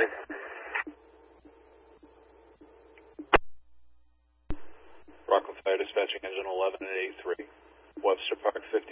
morning. Rockland Fire Dispatching Engine 11 at 83. Webster Park 50